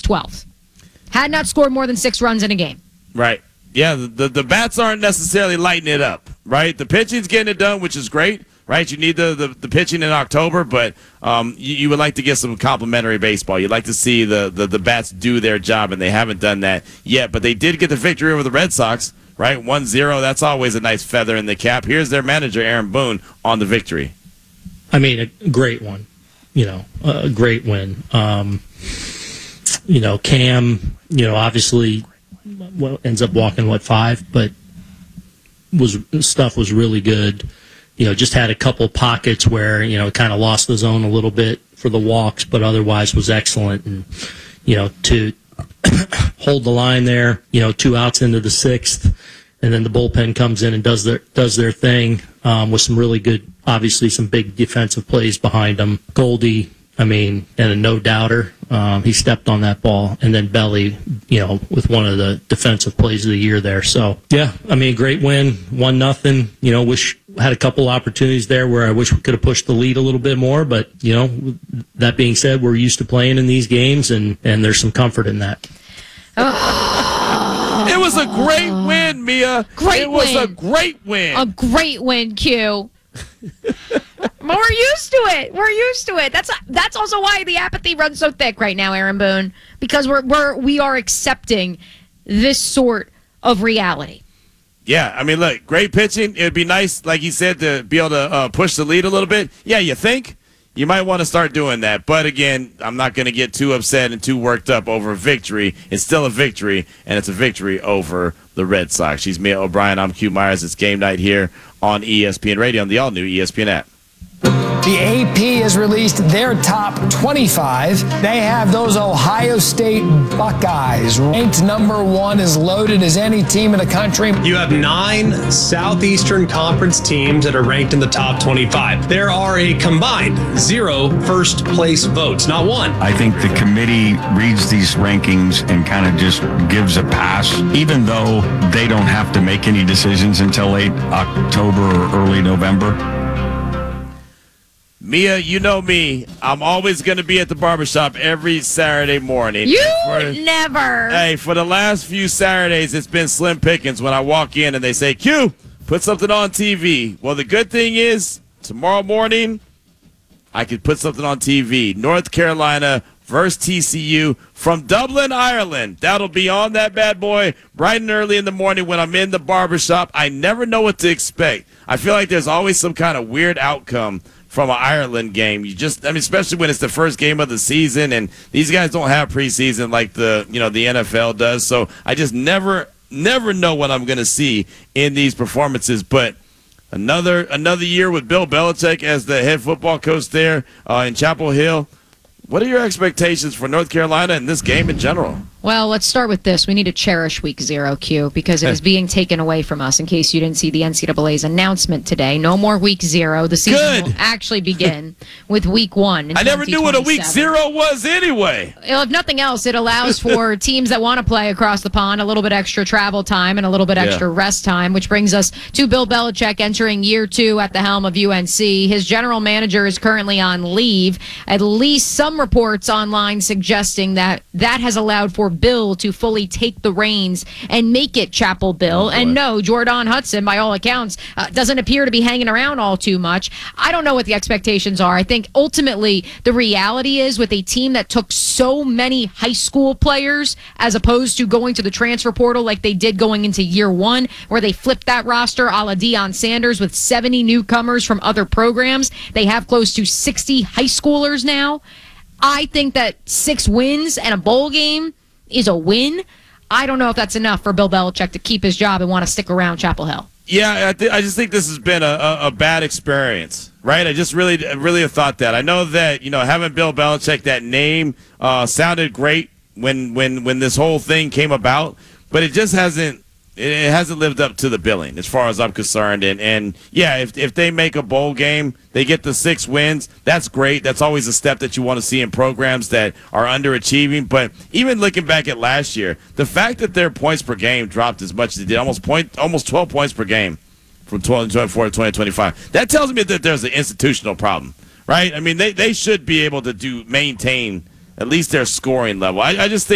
12th. Had not scored more than 6 runs in a game. Right. Yeah, the bats aren't necessarily lighting it up, right? The pitching's getting it done, which is great, right? You need the pitching in October, but you would like to get some complimentary baseball. You'd like to see the bats do their job, and they haven't done that yet. But they did get the victory over the Red Sox, right? 1-0. That's always a nice feather in the cap. Here's their manager, Aaron Boone, on the victory. I mean, a great one. A great win. Cam, obviously ends up walking, 5, but stuff was really good. Just had a couple pockets where, kind of lost the zone a little bit for the walks, but otherwise was excellent. And, to hold the line there, 2 outs into the 6th, and then the bullpen comes in and does their thing with some really good, obviously some big defensive plays behind them. Goldie, and a no-doubter. He stepped on that ball. And then Belly, with one of the defensive plays of the year there. So, yeah, great win, 1-0. Wish had a couple opportunities there where I wish we could have pushed the lead a little bit more. But, that being said, we're used to playing in these games, and there's some comfort in that. It was a great win, Mia. It was a great win. A great win, Q. We're used to it. We're used to it. That's also why the apathy runs so thick right now, Aaron Boone, because we are accepting this sort of reality. Yeah, look, great pitching. It would be nice, like you said, to be able to push the lead a little bit. Yeah, you think? You might want to start doing that. But again, I'm not going to get too upset and too worked up over a victory. It's still a victory, and it's a victory over the Red Sox. She's Mia O'Brien. I'm Q Myers. It's game night here on ESPN Radio on the all-new ESPN app. The AP has released their top 25. They have those Ohio State Buckeyes ranked number 1, as loaded as any team in the country. You have 9 Southeastern Conference teams that are ranked in the top 25. There are a combined 0 first-place votes, not 1. I think the committee reads these rankings and kind of just gives a pass, even though they don't have to make any decisions until late October or early November. Mia, you know me. I'm always going to be at the barbershop every Saturday morning. Never. Hey, for the last few Saturdays, it's been slim pickings when I walk in and they say, Q, put something on TV. Well, the good thing is, tomorrow morning, I could put something on TV. North Carolina versus TCU from Dublin, Ireland. That'll be on that bad boy bright and early in the morning when I'm in the barbershop. I never know what to expect. I feel like there's always some kind of weird outcome from an Ireland game. Especially when it's the first game of the season, and these guys don't have preseason like the NFL does. So I just never know what I'm going to see in these performances. But another year with Bill Belichick as the head football coach there in Chapel Hill. What are your expectations for North Carolina and this game in general? Well, let's start with this. We need to cherish Week 0, Q, because it is being taken away from us, in case you didn't see the NCAA's announcement today. No more Week 0. The season will actually begin with Week 1. I never knew what a Week 0 was anyway. If nothing else, it allows for teams that want to play across the pond a little bit extra travel time and a little bit extra rest time, which brings us to Bill Belichick entering year 2 at the helm of UNC. His general manager is currently on leave. At least some reports online suggesting that has allowed for Bill to fully take the reins and make it Chapel Bill. And no, Jordan Hudson, by all accounts, doesn't appear to be hanging around all too much. I don't know what the expectations are. I think ultimately the reality is, with a team that took so many high school players as opposed to going to the transfer portal like they did going into year 1, where they flipped that roster a la Deion Sanders with 70 newcomers from other programs. They have close to 60 high schoolers now. I think that 6 wins and a bowl game is a win. I don't know if that's enough for Bill Belichick to keep his job and want to stick around Chapel Hill. Yeah, I just think this has been a bad experience, right? I just really have thought that. I know that, having Bill Belichick, that name sounded great when this whole thing came about, but it just hasn't lived up to the billing as far as I'm concerned. And yeah, if they make a bowl game, they get the 6 wins, that's great. That's always a step that you want to see in programs that are underachieving. But even looking back at last year, the fact that their points per game dropped as much as it did, almost 12 points per game from 2024 to 2025, that tells me that there's an institutional problem, right? They should be able to maintain at least their scoring level. I just think